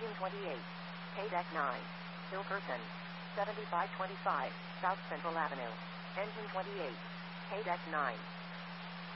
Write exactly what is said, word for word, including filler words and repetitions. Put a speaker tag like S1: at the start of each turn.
S1: Engine twenty-eight. K-Deck nine. Hill Curtain. seventy-five twenty-five, South Central Avenue. Engine twenty-eight. K-Deck nine.